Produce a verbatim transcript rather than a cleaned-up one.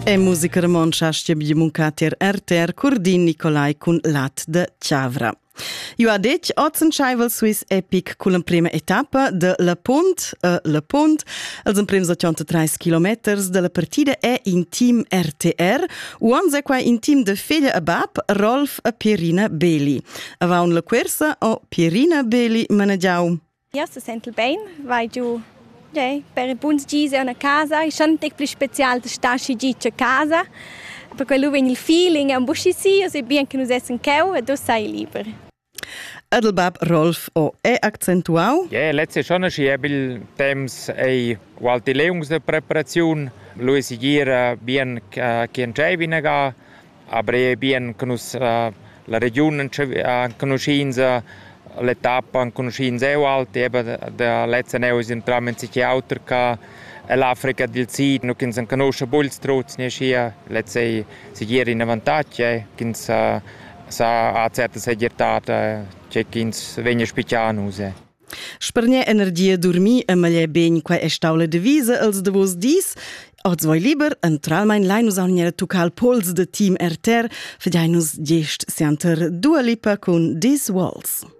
E musica Ramon Sciascia Bimuncater R T R Curdin Nicolai cun Lat de Chavra. Io adec ozen Scheivel Swiss Epic con la prima etappa de La Pont a La Pont. Els emprems ottantatre chilometers de la partida è in team R T R. Uons è qua in team de Feglia a Bab, Rolf a Pierina Beli. Avaun la quersa o Pierina Beli managgiau. Ja, se sente bene, vai giù. Ja, per buons gise a casa, è schon più speciale da stare a casa. Per quello viene il feeling, è un busci sì, o se bien che noi essen keu, e tu sei libero. Adelbab Rolf o è accentuau? Ja, letzte schon ein schiebil temps ei qualche leungs de preparazione. Lui si gira bien che in Cevina ga, aber è bien che nus la regione a conoscenza l'etappa a conoscenza è alta, eben da letzte neu is intramment sich auter ca l'Africa del Sud, nu kins conosce bulls trots ne schia, letzte si gira in vantaggio, kins sa a certa segirtata che kins vegna spicianus. Spergne energia dormi e maglie ben qua è staula divisa als de vos dis. Oz voi liber, entralmein leinus auniera tucal pols de team R T R, fediainus gest sianter dua lipa con These Walls.